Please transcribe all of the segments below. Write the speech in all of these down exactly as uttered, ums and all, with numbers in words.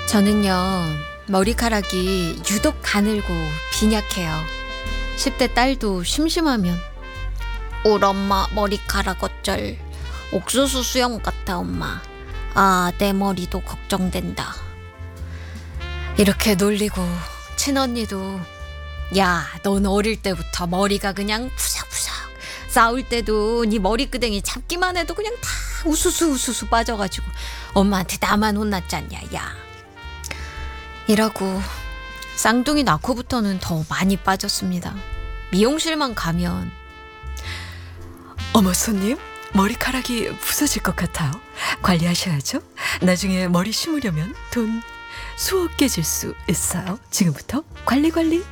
저는요, 머리카락이 유독 가늘고 빈약해요. 십 대 딸도 심심하면 울 엄마 머리카락 어쩔. 옥수수 수염 같아 엄마. 아, 내 머리도 걱정된다. 이렇게 놀리고 친언니도 야, 넌 어릴 때부터 머리가 그냥 푸석푸석. 싸울 때도 네 머리끄댕이 잡기만 해도 그냥 다 우수수 우수수 빠져가지고 엄마한테 나만 혼났잖냐 야. 이라고 쌍둥이 낳고부터는 더 많이 빠졌습니다. 미용실만 가면 어머 손님, 머리카락이 부서질 것 같아요. 관리하셔야죠. 나중에 머리 심으려면 돈 수억 깨질 수 있어요. 지금부터 관리 관리.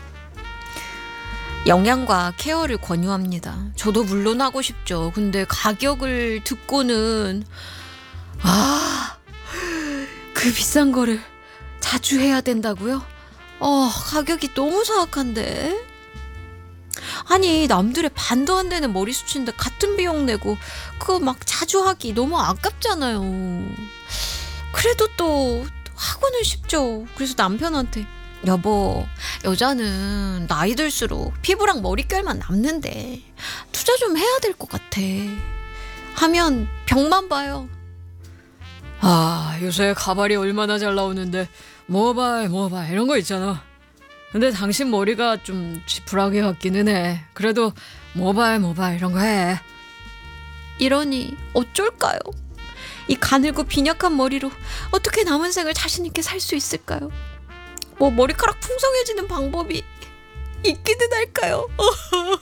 영양과 케어를 권유합니다. 저도 물론 하고 싶죠. 근데 가격을 듣고는 아, 그 비싼 거를 자주 해야 된다고요? 어, 가격이 너무 사악한데. 아니, 남들의 반도 안 되는 머리 숱인데 같은 비용 내고 그거 막 자주 하기 너무 아깝잖아요. 그래도 또 하고는 싶죠. 그래서 남편한테 여보, 여자는 나이 들수록 피부랑 머릿결만 남는데 투자 좀 해야 될 것 같아 하면 벽만 봐요. 아, 요새 가발이 얼마나 잘 나오는데 모발 모발 이런 거 있잖아. 근데 당신 머리가 좀 지푸라기 같기는 해. 그래도 모발 모발 이런 거 해. 이러니 어쩔까요? 이 가늘고 빈약한 머리로 어떻게 남은 생을 자신 있게 살 수 있을까요? 뭐 머리카락 풍성해지는 방법이 있기는 할까요?